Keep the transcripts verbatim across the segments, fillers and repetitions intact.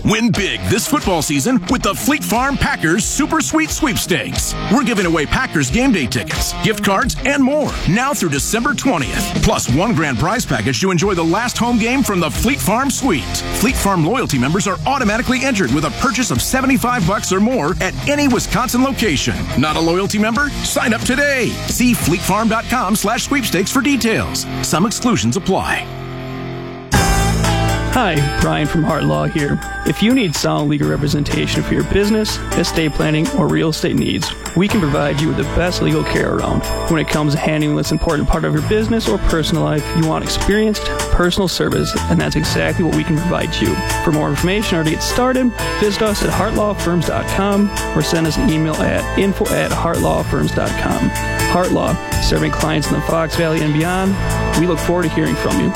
Win big this football season with the Fleet Farm Packers Super Sweet Sweepstakes. We're giving away Packers game day tickets, gift cards, and more now through December twentieth. Plus one grand prize package to enjoy the last home game from the Fleet Farm Suite. Fleet Farm loyalty members are automatically entered with a purchase of seventy-five bucks or more at any Wisconsin location. Not a loyalty member? Sign up today. See fleetfarm.com slash sweepstakes for details. Some exclusions apply. Hi, Brian from Hart Law here. If you need solid legal representation for your business, estate planning, or real estate needs, we can provide you with the best legal care around. When it comes to handling this important part of your business or personal life, you want experienced, personal service, and that's exactly what we can provide you. For more information or to get started, visit us at hart law firms dot com or send us an email at info at hart law firms dot com. Hart Law, serving clients in the Fox Valley and beyond. We look forward to hearing from you.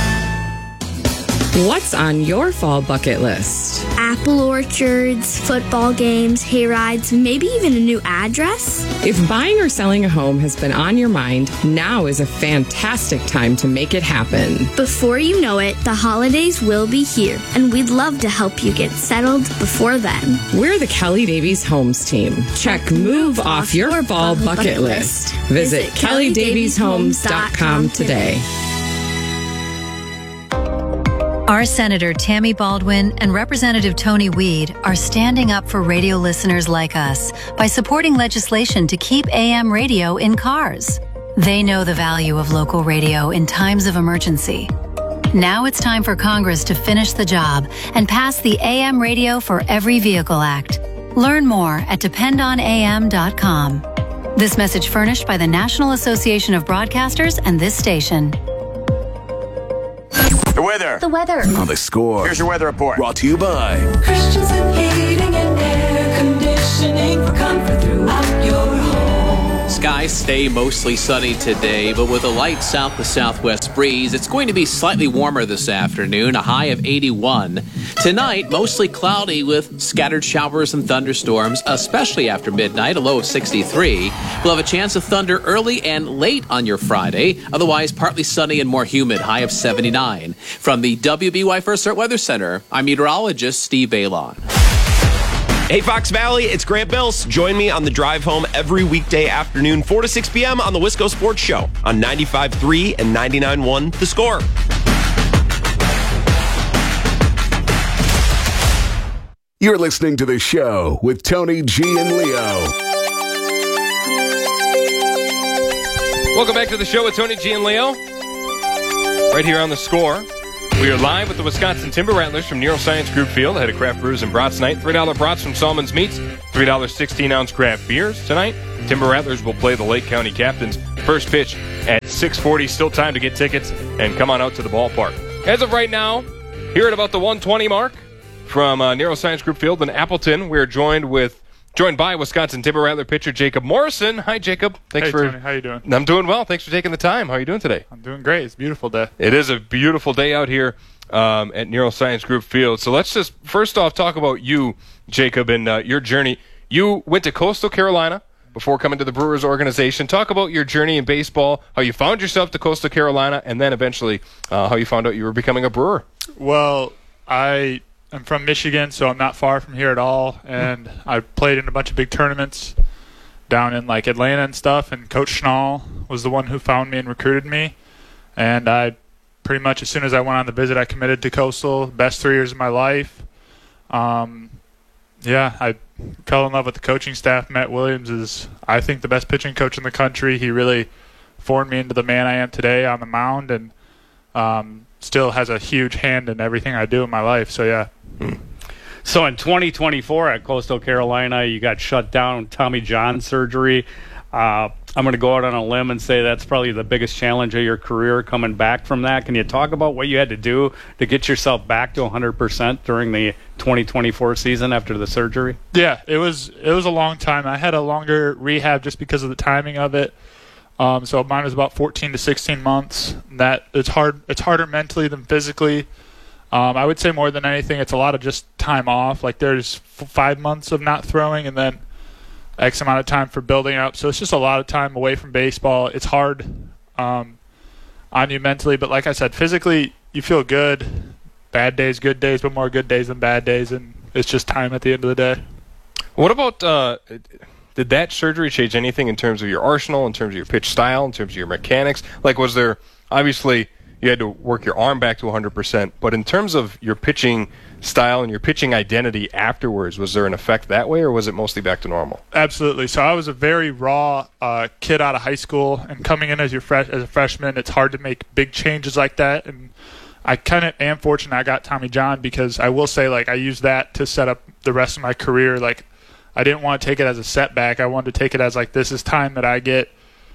What's on your fall bucket list? Apple orchards, football games, hay rides, maybe even a new address. If buying or selling a home has been on your mind, now is a fantastic time to make it happen. Before you know it, the holidays will be here, and we'd love to help you get settled before then. We're the Kelly Davies Homes team. Check move off your fall bucket list. Visit kelly davies homes dot com today. Our Senator Tammy Baldwin and Representative Tony Weed are standing up for radio listeners like us by supporting legislation to keep A M radio in cars. They know the value of local radio in times of emergency. Now it's time for Congress to finish the job and pass the A M Radio for Every Vehicle Act. Learn more at depend on a m dot com. This message furnished by the National Association of Broadcasters and this station. The weather. The weather. On The Score. Here's your weather report. Brought to you by Christensen Heating and Air Conditioning for comfort throughout your home. Skies stay mostly sunny today, but with a light south to southwest breeze, it's going to be slightly warmer this afternoon, a high of eighty-one. Tonight, mostly cloudy with scattered showers and thunderstorms, especially after midnight, a low of sixty-three. We'll have a chance of thunder early and late on your Friday, otherwise partly sunny and more humid, high of seventy-nine. From the W B Y First Alert Weather Center, I'm meteorologist Steve Balon. Hey, Fox Valley, it's Grant Bills. Join me on the drive home every weekday afternoon, four to six p.m. on the Wisco Sports Show on ninety-five point three and ninety-nine point one The Score. You're listening to The Show with Tony G and Leo. Welcome back to The Show with Tony G and Leo. Right here on The Score. We are live with the Wisconsin Timber Rattlers from Neuroscience Group Field ahead of Craft Brews and Brats Night. three dollar brats from Salmon's Meats, three dollars sixteen-ounce craft beers. Tonight, Timber Rattlers will play the Lake County Captains. First pitch at six forty. Still time to get tickets and come on out to the ballpark. As of right now, here at about the one twenty mark from uh, Neuroscience Group Field in Appleton, we're joined with joined by Wisconsin Timber Rattler pitcher Jacob Morrison. Hi, Jacob. Thanks hey, for. Tony, how you doing? I'm doing well. Thanks for taking the time. How are you doing today? I'm doing great. It's a beautiful day. It is a beautiful day out here um, at Neuroscience Group Field. So let's just first off talk about you, Jacob, and uh, your journey. You went to Coastal Carolina before coming to the Brewers organization. Talk about your journey in baseball, how you found yourself to Coastal Carolina, and then eventually uh, how you found out you were becoming a Brewer. Well, I am from Michigan, so I'm not far from here at all, and I played in a bunch of big tournaments down in like Atlanta and stuff, and Coach Schnall was the one who found me and recruited me, and I pretty much as soon as I went on the visit, I committed to Coastal. Best three years of my life. Um, yeah, I fell in love with the coaching staff. Matt Williams is, I think, the best pitching coach in the country. He really formed me into the man I am today on the mound, and um, still has a huge hand in everything I do in my life. So, yeah. So in twenty twenty-four at Coastal Carolina, you got shut down Tommy John surgery. Uh, I'm going to go out on a limb and say that's probably the biggest challenge of your career coming back from that. Can you talk about what you had to do to get yourself back to one hundred percent during the twenty twenty-four season after the surgery? Yeah, it was it was a long time. I had a longer rehab just because of the timing of it. Um, so mine was about fourteen to sixteen months. That it's hard. It's harder mentally than physically. Um, I would say more than anything, it's a lot of just time off. Like there's f- five months of not throwing, and then X amount of time for building up. So it's just a lot of time away from baseball. It's hard um, on you mentally, but like I said, physically you feel good. bad days, good days, but more good days than bad days, and it's just time at the end of the day. What about, uh, did that surgery change anything in terms of your arsenal, in terms of your pitch style, in terms of your mechanics? Like, was there, obviously, you had to work your arm back to one hundred percent, but in terms of your pitching style and your pitching identity afterwards, was there an effect that way, or was it mostly back to normal? Absolutely. So I was a very raw uh, kid out of high school, and coming in as your fresh as a freshman, it's hard to make big changes like that. And I kind of am fortunate I got Tommy John, because I will say, like, I used that to set up the rest of my career. Like, I didn't want to take it as a setback. I wanted to take it as, like, this is time that I get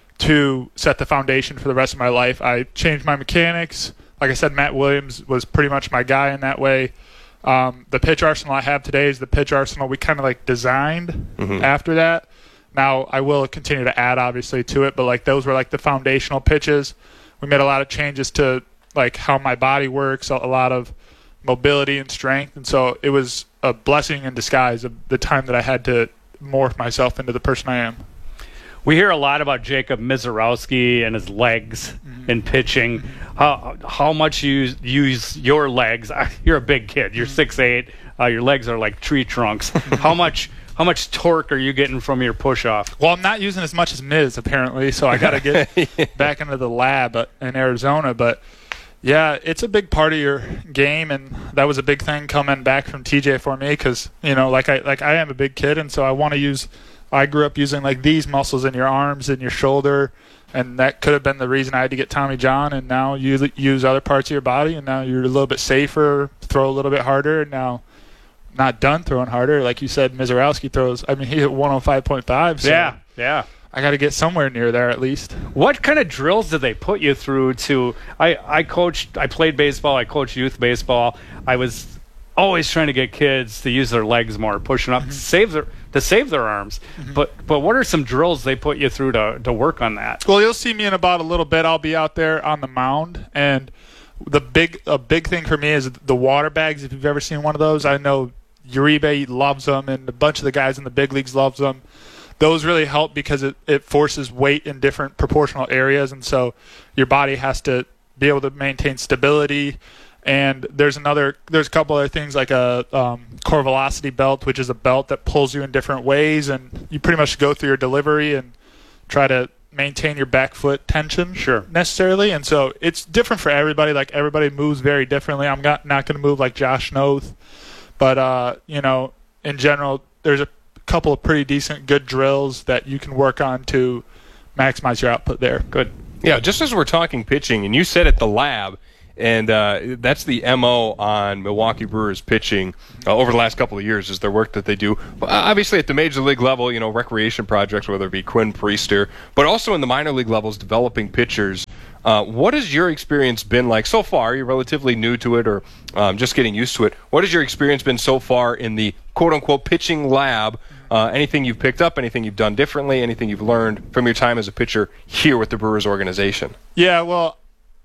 to set the foundation for the rest of my life. I changed my mechanics. Like I said, Matt Williams was pretty much my guy in that way. Um, the pitch arsenal I have today is the pitch arsenal we kind of like designed mm-hmm. after that. Now, I will continue to add, obviously, to it, but like those were like the foundational pitches. We made a lot of changes to like how my body works, a lot of mobility and strength, and so it was a blessing in disguise of the time that I had to morph myself into the person I am. We hear a lot about Jacob Misiorowski and his legs mm-hmm. in pitching. How how much you use your legs? You're a big kid. You're six eight. Uh, your legs are like tree trunks. how much how much torque are you getting from your push off? Well, I'm not using as much as Miz apparently, so I got to get yeah. back into the lab in Arizona. But yeah, it's a big part of your game, and that was a big thing coming back from T J for me, because you know, like I like I am a big kid, and so I want to use. I grew up using like these muscles in your arms and your shoulder, and that could have been the reason I had to get Tommy John. And now you use other parts of your body, and now you're a little bit safer, throw a little bit harder, and now not done throwing harder. Like you said, Misiorowski throws. I mean, he hit one oh five point five. So yeah, yeah. I got to get somewhere near there at least. What kind of drills did they put you through? To I I coached. I played baseball. I coached youth baseball. I was always trying to get kids to use their legs more, pushing up, mm-hmm. save their to save their arms. Mm-hmm. But but what are some drills they put you through to to work on that? Well, you'll see me in about a little bit. I'll be out there on the mound, and the big a big thing for me is the water bags. If you've ever seen one of those, I know Uribe loves them, and a bunch of the guys in the big leagues loves them. Those really help because it, it forces weight in different proportional areas, and so your body has to be able to maintain stability. And there's another, there's a couple other things like a um, core velocity belt, which is a belt that pulls you in different ways, and you pretty much go through your delivery and try to maintain your back foot tension sure. necessarily. And so it's different for everybody. Like everybody moves very differently. I'm not not going to move like Josh Noth, but uh, you know, in general, there's a couple of pretty decent, good drills that you can work on to maximize your output there. Good. Yeah, just as we're talking pitching, and you said at the lab. And uh, that's the M O on Milwaukee Brewers pitching uh, over the last couple of years is their work that they do. Obviously at the major league level, you know, recreation projects, whether it be Quinn Priester, but also in the minor league levels, developing pitchers. Uh, what has your experience been like so far? You're relatively new to it or um, just getting used to it. What has your experience been so far in the quote-unquote pitching lab? Uh, anything you've picked up, anything you've done differently, anything you've learned from your time as a pitcher here with the Brewers organization? Yeah, well,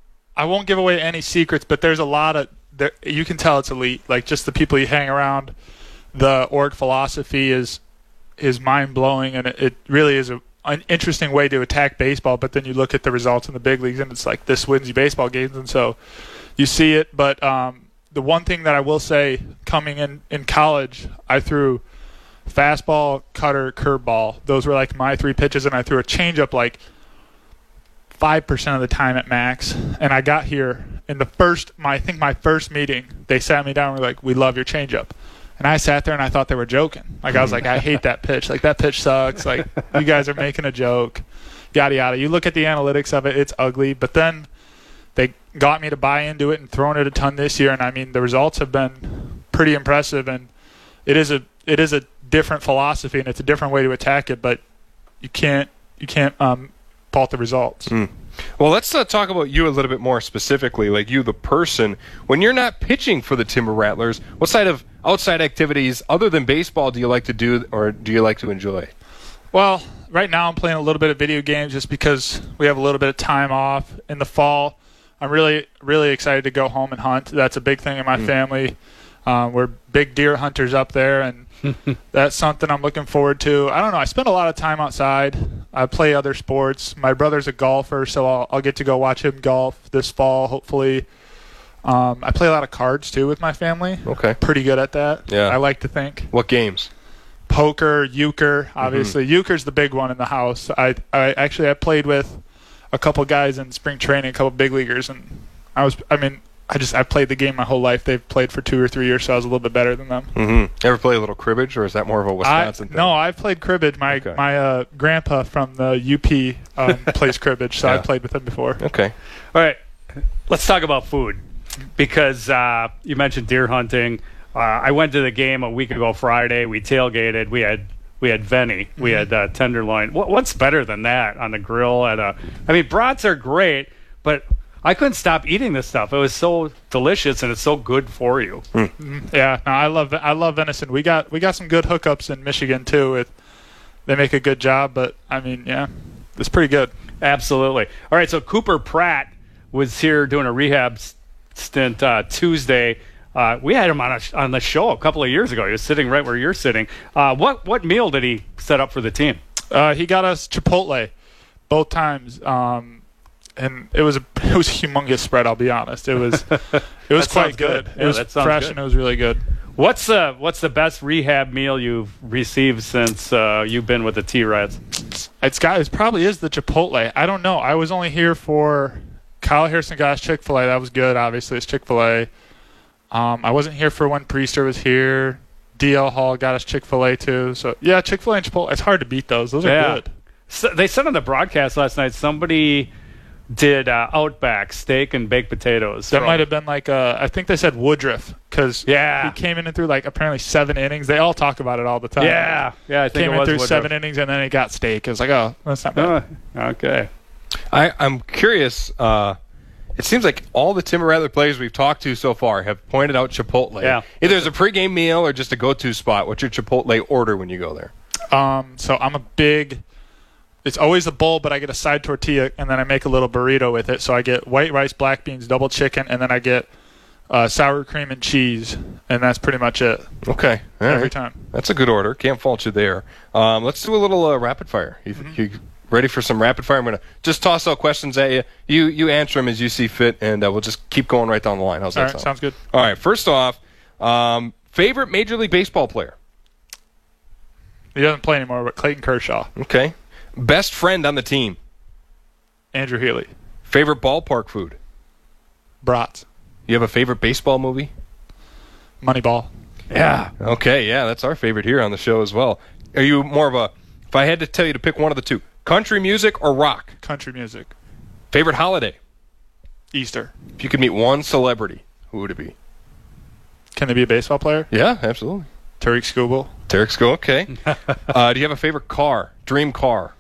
I won't give away any secrets, but there's a lot of there, you can tell it's elite. Like just the people you hang around, the org philosophy is is mind blowing, and it, it really is a, an interesting way to attack baseball. But then you look at the results in the big leagues, and it's like this wins you baseball games, and so you see it. But um, the one thing that I will say, coming in in college, I threw fastball, cutter, curveball. Those were like my three pitches, and I threw a changeup like five percent of the time at max. And I got here in the first, my, I think my first meeting, they sat me down and were like, we love your changeup. And I sat there and I thought they were joking. Like I was like, I hate that pitch. Like that pitch sucks. Like you guys are making a joke, yada, yada. You look at the analytics of it, it's ugly. But then they got me to buy into it and thrown it a ton this year. And I mean, the results have been pretty impressive. And it is a, it is a different philosophy and it's a different way to attack it, but you can't, you can't, um, fault the results. Mm. Well, let's uh, talk about you a little bit more specifically, like you, the person. When you're not pitching for the Timber Rattlers, what side of outside activities other than baseball do you like to do or do you like to enjoy? Well, right now I'm playing a little bit of video games just because we have a little bit of time off in the fall. I'm really, really excited to go home and hunt. That's a big thing in my mm. family. Um, we're big deer hunters up there, and that's something I'm looking forward to. I don't know. I spend a lot of time outside. I play other sports. My brother's a golfer, so I'll, I'll get to go watch him golf this fall, hopefully. Um, I play a lot of cards too with my family. Okay. Pretty good at that. Yeah. I like to think. What games? Poker, euchre, obviously. Mm-hmm. Euchre's the big one in the house. I, I actually I played with a couple guys in spring training, a couple big leaguers, and I was I mean I just I played the game my whole life. They've played for two or three years, so I was a little bit better than them. Mm-hmm. Ever play a little cribbage, or is that more of a Wisconsin I, thing? No, I've played cribbage. My okay. my uh, grandpa from the U P um, plays cribbage, so yeah. I played with him before. Okay. All right. Let's talk about food, because uh, you mentioned deer hunting. Uh, I went to the game a week ago Friday. We tailgated. We had we had Venny. Mm-hmm. We had uh, tenderloin. What, what's better than that on the grill? At a, I mean, brats are great, but I couldn't stop eating this stuff. It was so delicious, and it's so good for you. Mm-hmm. Yeah, no, I love I love venison. We got we got some good hookups in Michigan too. With they make a good job, but I mean, yeah, it's pretty good. Absolutely. All right, so Cooper Pratt was here doing a rehab stint uh, Tuesday. Uh, we had him on a, on the show a couple of years ago. He was sitting right where you're sitting. Uh, what what meal did he set up for the team? Uh, he got us Chipotle both times, um, and it was a it was a humongous spread. I'll be honest. It was it was quite good. good. It yeah, was fresh good. and it was really good. What's the what's the best rehab meal you've received since uh, you've been with the T-Reds? It's got it probably is the Chipotle. I don't know. I was only here for Kyle Harrison got us Chick-fil-A. That was good. Obviously, it's Chick-fil-A. Um, I wasn't here for when Priester was here. D L Hall got us Chick-fil-A too. So yeah, Chick-fil-A and Chipotle. It's hard to beat those. Those are yeah. good. So they said on the broadcast last night somebody did uh, Outback steak and baked potatoes. That might have been like uh, I think they said Woodruff because yeah. he came in and threw like apparently seven innings. They all talk about it all the time. Yeah, yeah. I think came it in was through Woodruff. seven innings and then he got steak. It was like, oh, that's not bad. Uh, okay. I, I'm curious. Uh, it seems like all the Timber Rattler players we've talked to so far have pointed out Chipotle. Yeah. Either as a pregame meal or just a go-to spot. What's your Chipotle order when you go there? Um, so I'm a big. It's always a bowl, but I get a side tortilla and then I make a little burrito with it. So I get white rice, black beans, double chicken, and then I get uh, sour cream and cheese, and that's pretty much it. Okay, all every right. time. That's a good order. Can't fault you there. Um, let's do a little uh, rapid fire. You, mm-hmm. you ready for some rapid fire? I'm gonna just toss out questions at you. You you answer them as you see fit, and uh, we'll just keep going right down the line. How's that all right, sound? Sounds good. All right. First off, um, favorite Major League Baseball player? He doesn't play anymore, but Clayton Kershaw. Okay. Best friend on the team? Andrew Healy. Favorite ballpark food? Brats. You have a favorite baseball movie? Moneyball. Yeah. Okay, yeah, that's our favorite here on the show as well. Are you more of a, if I had to tell you to pick one of the two, country music or rock? Country music. Favorite holiday? Easter. If you could meet one celebrity, who would it be? Can they be a baseball player? Yeah, absolutely. Tariq Skubal. Tariq Skubal, okay. uh, do you have a favorite car, dream car?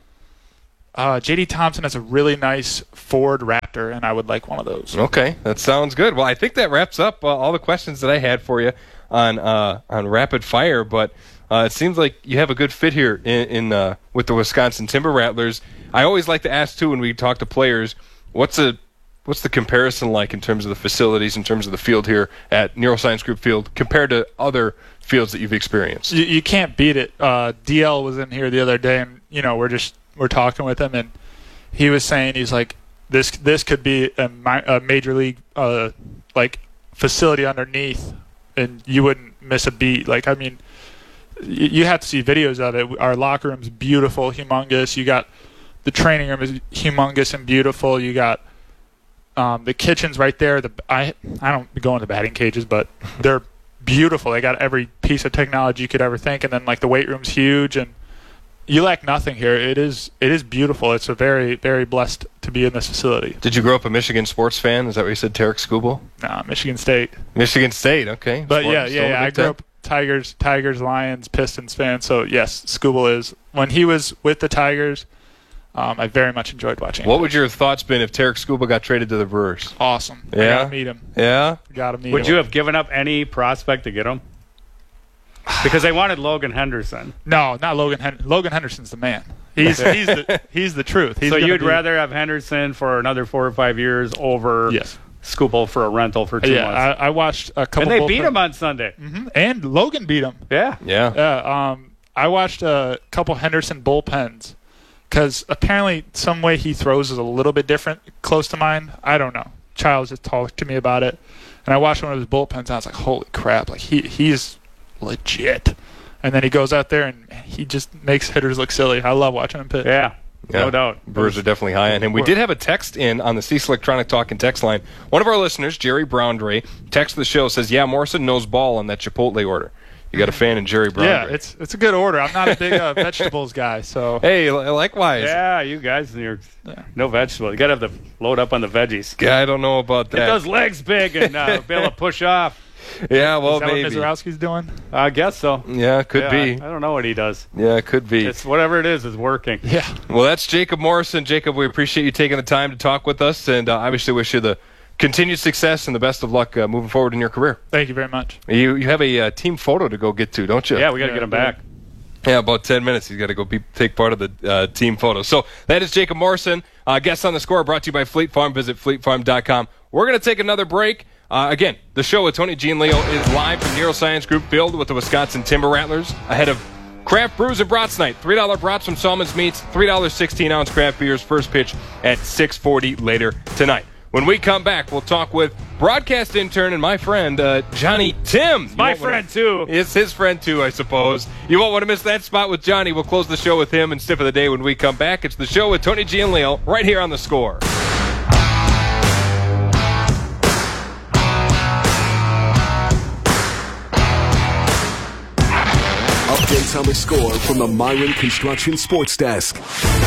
Uh, J D Thompson has a really nice Ford Raptor, and I would like one of those. Okay, that sounds good. Well, I think that wraps up uh, all the questions that I had for you on uh, on rapid fire. But uh, it seems like you have a good fit here in, in uh, with the Wisconsin Timber Rattlers. I always like to ask too when we talk to players, what's a what's the comparison like in terms of the facilities, in terms of the field here at Neuroscience Group Field compared to other fields that you've experienced? You, you can't beat it. Uh, D L was in here the other day, and you know we're just. We're talking with him, and he was saying he's like this. This could be a, a major league uh, like facility underneath, and you wouldn't miss a beat. Like I mean, you, you have to see videos of it. Our locker room's beautiful, humongous. You got the training room is humongous and beautiful. You got um, the kitchen's right there. The I I don't go in the batting cages, but they're beautiful. They got every piece of technology you could ever think, and then like the weight room's huge and. You lack nothing here. It is it is beautiful. It's a very, very blessed to be in this facility. Did you grow up a Michigan sports fan? Is that what you said, Tariq Skubal? Nah, Michigan State. Michigan State, okay. But Sport, yeah, yeah, yeah. I grew up Tigers, Tigers, Lions, Pistons fan. So yes, Skubal is. When he was with the Tigers, um, I very much enjoyed watching What him. would your thoughts been if Tariq Skubal got traded to the Brewers? Awesome. Yeah? I gotta meet him. Yeah? Gotta meet would him. Would you have given up any prospect to get him? Because they wanted Logan Henderson. No, not Logan. Hen- Logan Henderson's the man. He's he's the he's the truth. He's so you'd be... rather have Henderson for another four or five years over yes. Skubal for a rental for two yeah, months. I, I watched a couple. And they beat bullpen... him on Sunday. Mm-hmm. And Logan beat him. Yeah, yeah, yeah. Um, I watched a couple Henderson bullpens because apparently some way he throws is a little bit different, close to mine. I don't know. Childs just talked to me about it, And I watched one of his bullpens, and I was like, holy crap, like he he's legit. And then he goes out there, and he just makes hitters look silly. I love watching him pitch. Yeah. Yeah. No doubt. Brewers are definitely high on him. We did have a text in on the Cease Electronic Talk and text line. One of our listeners, Jerry Browndray, texts the show, says, yeah, Morrison knows ball on that Chipotle order. You got a fan in Jerry Browndray. Yeah, it's it's a good order. I'm not a big uh, vegetables guy, so. Hey, likewise. Yeah, you guys, you're no vegetables. You got to have the load up on the veggies. Yeah, I don't know about that. Get those legs big and uh, be able to push off. Yeah, well, Is that maybe. what Mizorowski's doing? I guess so. Yeah, could yeah, be. I, I don't know what he does. Yeah, it could be. It's whatever it is, is working. Yeah. Well, that's Jacob Morrison. Jacob, we appreciate you taking the time to talk with us, and uh, obviously wish you the continued success and the best of luck uh, moving forward in your career. Thank you very much. You you have a uh, team photo to go get to, don't you? Yeah, we got to Yeah, get him yeah. back. Yeah, about ten minutes. He's got to go be, take part of the uh, team photo. So that is Jacob Morrison. Uh, guests on the Score brought to you by Fleet Farm. Visit fleet farm dot com. We're going to take another break. Uh, again, the show with Tony G and Leo is live from Neuroscience Group Field with the Wisconsin Timber Rattlers ahead of Craft Brews and Brats Night. three dollar brats from Salmon's Meats, three dollars sixteen-ounce craft beers, first pitch at six forty later tonight. When we come back, we'll talk with broadcast intern and my friend, uh, Johnny Tim. My friend, wanna, too. It's his friend, too, I suppose. You won't want to miss that spot with Johnny. We'll close the show with him and Stiff of the Day when we come back. It's the show with Tony G and Leo right here on The Score. Updates on the Score from the Myron Construction Sports Desk.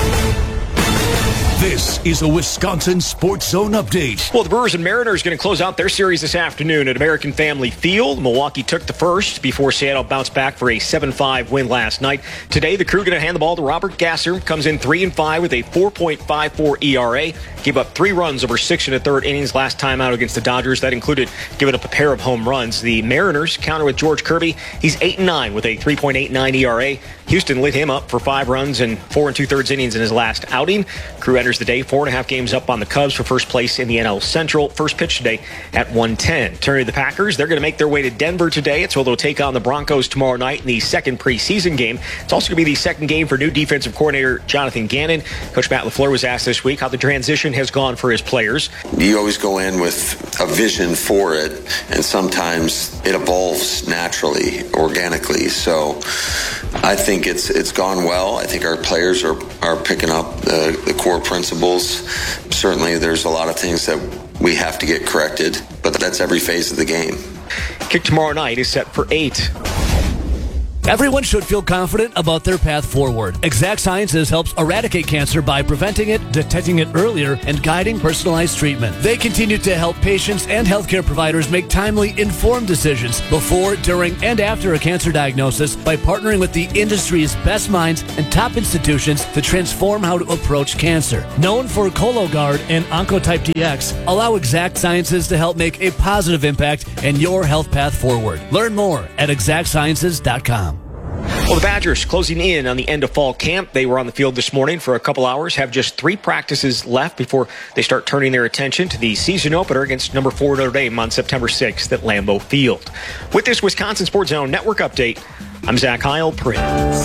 This is a Wisconsin Sports Zone update. Well, the Brewers and Mariners going to close out their series this afternoon at American Family Field. Milwaukee took the first before Seattle bounced back for a seven five win last night. Today, the crew going to hand the ball to Robert Gasser. Comes in three and five with a four point five four E R A. Gave up three runs over six and a third innings last time out against the Dodgers. That included giving up a pair of home runs. The Mariners counter with George Kirby. He's eight and nine with a three point eight nine E R A. Houston lit him up for five runs and four and two thirds innings in his last outing. Crew enters the day four and a half games up on the Cubs for first place in the N L Central. First pitch today at one ten. Turning to the Packers, they're going to make their way to Denver today. It's where they'll take on the Broncos tomorrow night in the second preseason game. It's also going to be the second game for new defensive coordinator Jonathan Gannon. Coach Matt LaFleur was asked this week how the transition has gone for his players. You always go in with a vision for it, and sometimes it evolves naturally, organically. So I think it's it's gone well. I think our players are, are picking up the, the core principles. Certainly there's a lot of things that we have to get corrected, but that's every phase of the game. Kick tomorrow night is set for eight. Everyone should feel confident about their path forward. Exact Sciences helps eradicate cancer by preventing it, detecting it earlier, and guiding personalized treatment. They continue to help patients and healthcare providers make timely, informed decisions before, during, and after a cancer diagnosis by partnering with the industry's best minds and top institutions to transform how to approach cancer. Known for Cologuard and Oncotype D X, allow Exact Sciences to help make a positive impact in your health path forward. Learn more at exact sciences dot com. Well, the Badgers closing in on the end of fall camp. They were on the field this morning for a couple hours, have just three practices left before they start turning their attention to the season opener against number four Notre Dame on September sixth at Lambeau Field. With this Wisconsin Sports Zone Network update, I'm Zach Heil, Print.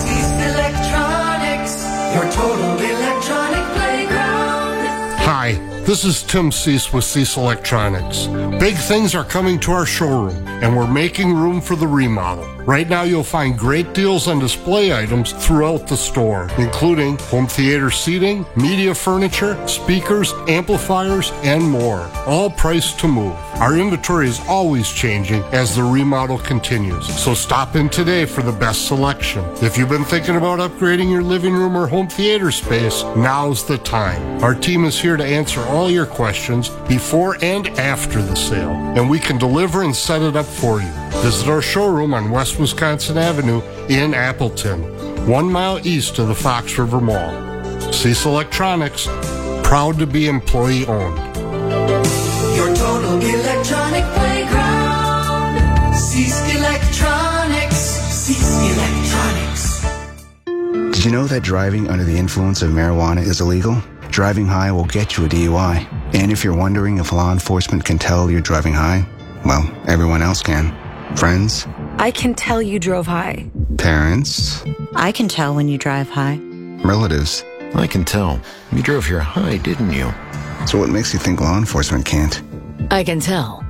Electronics, your total electronic playground. Hi, this is Tim Cease with Cease Electronics. Big things are coming to our showroom, and we're making room for the remodel. Right now you'll find great deals on display items throughout the store, including home theater seating, media furniture, speakers, amplifiers, and more, all priced to move. Our inventory is always changing as the remodel continues, so stop in today for the best selection. If you've been thinking about upgrading your living room or home theater space, now's the time. Our team is here to answer all your questions before and after the sale, and we can deliver and set it up for you. Visit our showroom on West Wisconsin Avenue in Appleton, one mile east of the Fox River Mall. Cease Electronics, proud to be employee owned. Your total electronic playground. Cease Electronics. Cease Electronics. Did you know that driving under the influence of marijuana is illegal? Driving high will get you a D U I. And if you're wondering if law enforcement can tell you're driving high, well, everyone else can. Friends? I can tell you drove high. Parents? I can tell when you drive high. Relatives? I can tell. You drove here high, didn't you? So what makes you think law enforcement can't? I can tell.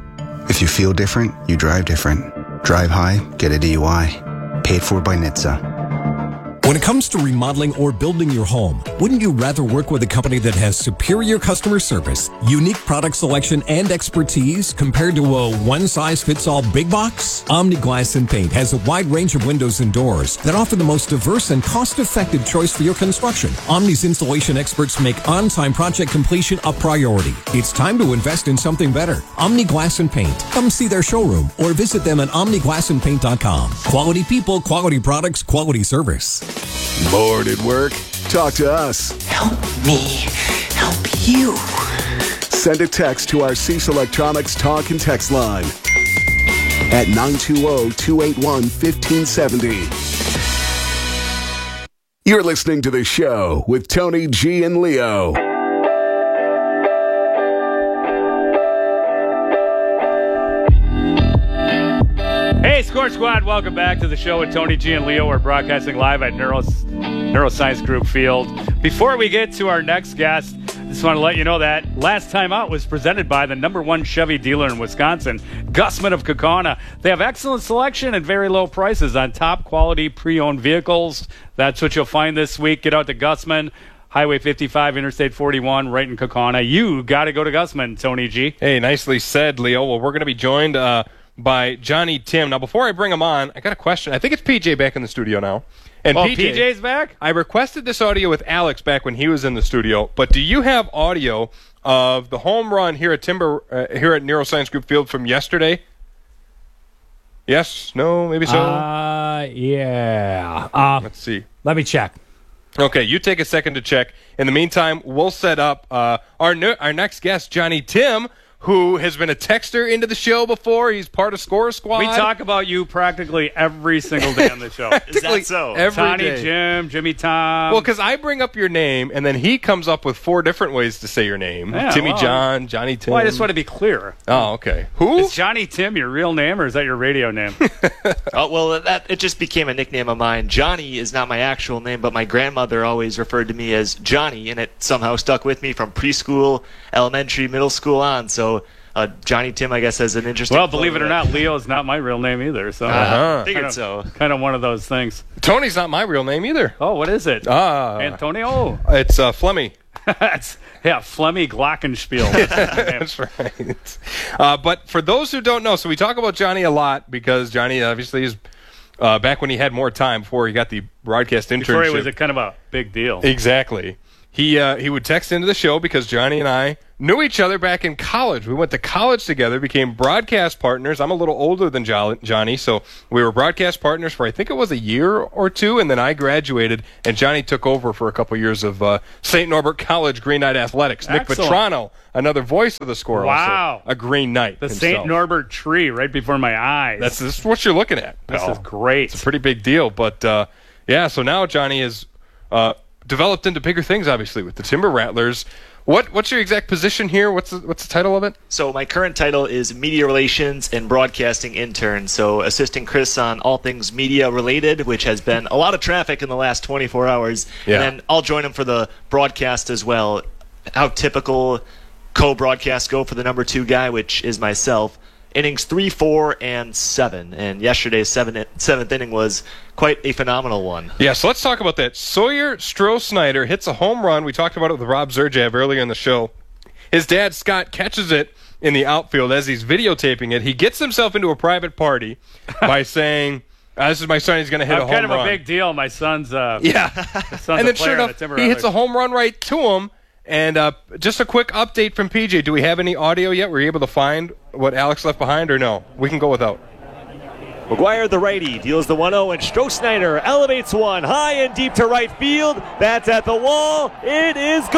If you feel different, you drive different. Drive high, get a D U I. Paid for by N H T S A. When it comes to remodeling or building your home, wouldn't you rather work with a company that has superior customer service, unique product selection, and expertise compared to a one-size-fits-all big box? Omni Glass and Paint has a wide range of windows and doors that offer the most diverse and cost-effective choice for your construction. Omni's installation experts make on-time project completion a priority. It's time to invest in something better. Omni Glass and Paint. Come see their showroom or visit them at omni glass and paint dot com. Quality people, quality products, quality service. Bored at work? Talk to us. Help me help you. Send a text to our Cease Electronics talk and text line at nine two zero, two eight one, one five seven zero. You're listening to The Show with Tony G and Leo. Hey, Score Squad, welcome back to the show with Tony G and Leo. We're broadcasting live at Neuro, Neuroscience Group Field. Before we get to our next guest, I just want to let you know that Last Time Out was presented by the number one Chevy dealer in Wisconsin, Gussman of Kaukauna. They have excellent selection and very low prices on top quality pre-owned vehicles. That's what you'll find this week. Get out to Gussman, Highway fifty-five, Interstate forty-one, right in Kaukauna. You got to go to Gussman, Tony G. Hey, nicely said, Leo. Well, we're going to be joined uh, by Johnny Tim. Now, before I bring him on, I got a question. I think it's P J back in the studio now. And oh, P J, P J's back? I requested this audio with Alex back when he was in the studio, but do you have audio of the home run here at Timber uh, here at Neuroscience Group Field from yesterday? Yes? No? Maybe so? Uh, yeah. Uh, Let's see. Let me check. Okay, you take a second to check. In the meantime, we'll set up uh, our ne- our next guest, Johnny Tim, who has been a texter into the show before. He's part of Score Squad. We talk about you practically every single day on the show. Is that so? Every Tony day. Jim, Jimmy Tom. Well, because I bring up your name, and then he comes up with four different ways to say your name. Yeah, Timmy well, John, Johnny Tim. Well, I just want to be clear. Oh, okay. Who? Is Johnny Tim your real name, or is that your radio name? Oh, well, that it just became a nickname of mine. Johnny is not my actual name, but my grandmother always referred to me as Johnny, and it somehow stuck with me from preschool, elementary, middle school on. So uh, Johnny Tim, I guess, has an interesting. Well, believe it or not, Leo is not my real name either. So Uh-huh. Figured kind of, so. Kind of one of those things. Tony's not my real name either. Oh, what is it? Ah, Antonio. It's uh, Flemmy. It's, yeah, Flemmy Glockenspiel. That's right. Uh, but for those who don't know, so we talk about Johnny a lot because Johnny obviously is uh, back when he had more time before he got the broadcast internship. Before he was a kind of a big deal. Exactly. He uh, he would text into the show because Johnny and I knew each other back in college. We went to college together, became broadcast partners. I'm a little older than jo- Johnny, so we were broadcast partners for I think it was a year or two, and then I graduated, and Johnny took over for a couple years of uh, Saint Norbert College Green Knight Athletics. Excellent. Nick Vetrano, another voice of the Score, Wow. also a Green Knight The himself. Saint Norbert tree right before my eyes. That's, this is what you're looking at. This pal. is great. It's a pretty big deal, but uh, yeah, so now Johnny is uh, developed into bigger things, obviously, with the Timber Rattlers. What What's your exact position here? What's the, what's the title of it? So my current title is Media Relations and Broadcasting Intern, so assisting Chris on all things media related, which has been a lot of traffic in the last twenty-four hours. Yeah. And then I'll join him for the broadcast as well. How typical co-broadcasts go for the number two guy, which is myself. Innings three, four, and seven. And yesterday's seven, seventh inning was quite a phenomenal one. Yeah, so let's talk about that. Sawyer Stroh-Snyder hits a home run. We talked about it with Rob Zerjav earlier in the show. His dad, Scott, catches it in the outfield as he's videotaping it. He gets himself into a private party by saying, uh, this is my son, he's going to hit I'm a home kind of run. a big deal. My son's, uh, Yeah. my son's And a then player sure on the enough, Timber he hits a Rattlers. home run right to him. And uh, just a quick update from P J. Do we have any audio yet? Were you able to find what Alex left behind, or no? We can go without. McGuire, the righty, deals the one oh, and Stroh-Snyder elevates one high and deep to right field. That's at the wall. It is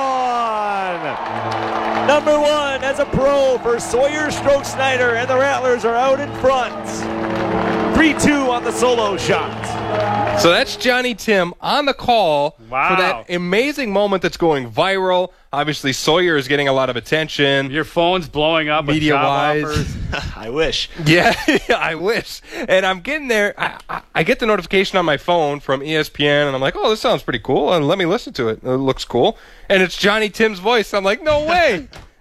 gone. Number one as a pro for Sawyer Stroh-Snyder, and the Rattlers are out in front. three two on the solo shot. So that's Johnny Tim on the call Wow. for that amazing moment that's going viral. Obviously, Sawyer is getting a lot of attention. Your phone's blowing up with job media-wise. offers. I wish. Yeah, I wish. And I'm getting there. I, I, I get the notification on my phone from E S P N, and I'm like, oh, this sounds pretty cool, and let me listen to it. It looks cool. And it's Johnny Tim's voice. I'm like, no way.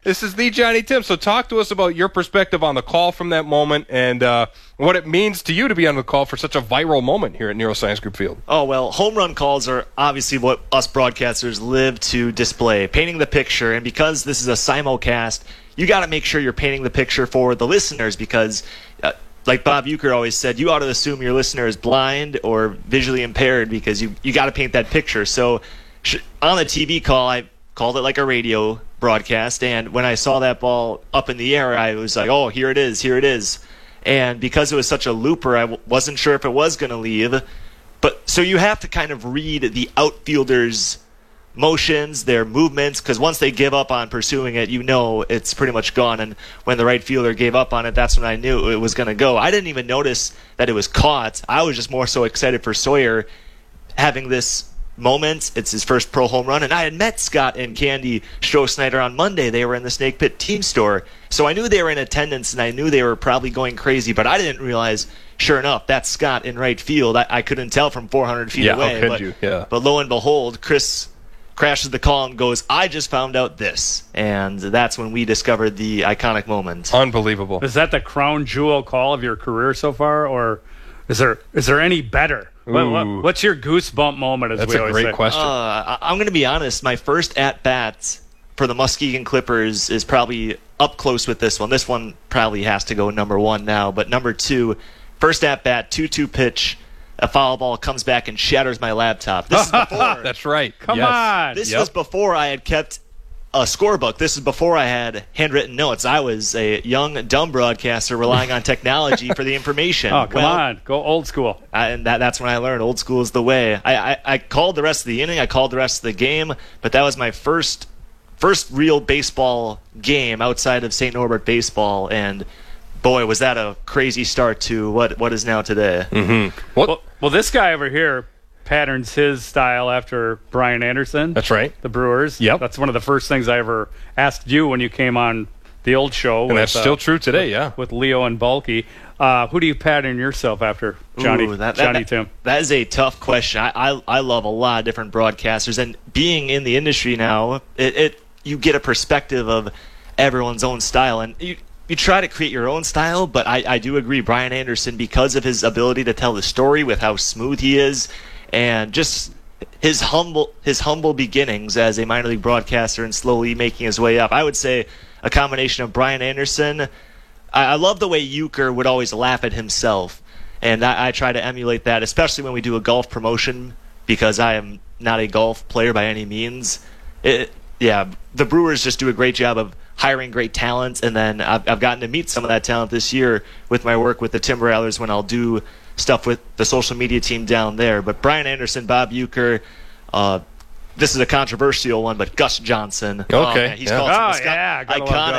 This is the Johnny Tim. So talk to us about your perspective on the call from that moment and uh, what it means to you to be on the call for such a viral moment here at Neuroscience Group Field. Oh, well, home run calls are obviously what us broadcasters live to display, painting the picture. And because this is a simulcast, you got to make sure you're painting the picture for the listeners because, uh, like Bob Uecker always said, you ought to assume your listener is blind or visually impaired because you, you got to paint that picture. So sh- on the T V call, I called it like a radio broadcast, and when I saw that ball up in the air, I was like, oh, here it is, here it is. And because it was such a looper, I w- wasn't sure if it was going to leave. But so you have to kind of read the outfielders' motions, their movements, because once they give up on pursuing it, you know it's pretty much gone. And when the right fielder gave up on it, that's when I knew it was going to go. I didn't even notice that it was caught. I was just more so excited for Sawyer having this moment. It's his first pro home run, and I had met Scott and Candy Stroh-Snyder on Monday. They were in the Snake Pit team store, so I knew they were in attendance, and I knew they were probably going crazy, but I didn't realize, sure enough, that's Scott in right field. I, I couldn't tell from four hundred feet yeah, away. How could but, you? Yeah. But lo and behold, Chris crashes the call and goes, I just found out this. And that's when we discovered the iconic moment. Unbelievable. Is that the crown jewel call of your career so far, or is there is there any better? What, what, what's your goosebump moment? As That's we a always great say? question. Uh, I- I'm going to be honest. My first at-bat for the Muskegon Clippers is probably up close with this one. This one probably has to go number one now. But number two, first at-bat, two two pitch, a foul ball comes back and shatters my laptop. This is before. That's right. Come yes. on. This Yep. was before I had kept a scorebook. This is before I had handwritten notes. I was a young, dumb broadcaster relying on technology for the information. Oh, come Well, on. Go old school. I, and that, that's when I learned old school is the way. I, I, I called the rest of the inning. I called the rest of the game. But that was my first first real baseball game outside of Saint Norbert baseball. And, boy, was that a crazy start to what what is now today. Mm-hmm. What? Well, well, this guy over here patterns his style after Brian Anderson. That's right. The Brewers. Yep. That's one of the first things I ever asked you when you came on the old show. And with, that's still uh, true today, with, yeah. With Leo and Bulky. Uh, who do you pattern yourself after, Johnny, Ooh, that, that, Johnny that, Tim? That is a tough question. I, I I love a lot of different broadcasters, and being in the industry now, it, it you get a perspective of everyone's own style, and you you try to create your own style. But I, I do agree, Brian Anderson, because of his ability to tell the story with how smooth he is, and just his humble his humble beginnings as a minor league broadcaster and slowly making his way up. I would say a combination of Brian Anderson. I, I love the way Uecker would always laugh at himself, and I, I try to emulate that, especially when we do a golf promotion, because I am not a golf player by any means. It, yeah, the Brewers just do a great job of hiring great talent, and then I've, I've gotten to meet some of that talent this year with my work with the Timber Rattlers when I'll do stuff with the social media team down there. But Brian Anderson, Bob Uecker, uh, this is a controversial one, but Gus Johnson. Okay. Oh, man, he's yeah. called some Oh, Wisconsin- yeah, gotta love iconic